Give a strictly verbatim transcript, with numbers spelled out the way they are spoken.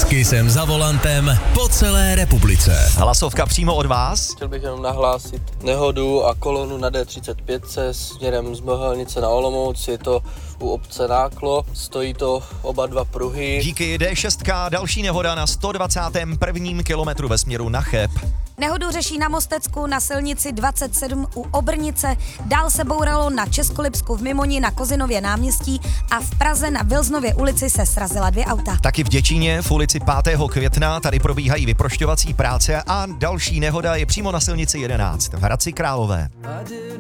S Kissem za volantem po celé republice. Hlasovka přímo od vás. Chtěl bych jenom nahlásit nehodu a kolonu na D třicet pět C směrem z Mohelnice na Olomouc. Je to u obce Náklo, stojí to oba dva pruhy. Díky D šest, další nehoda na sto dvacátém prvním kilometru ve směru na Cheb. Nehodu řeší na Mostecku na silnici dvacet sedm u Obrnice, dál se bouralo na Českolipsku v Mimoni na Kozinově náměstí a v Praze na Vilznově ulici se srazila dvě auta. Taky v Děčíně v ulici pátého května tady probíhají vyprošťovací práce a další nehoda je přímo na silnici jedenáct v Hradci Králové.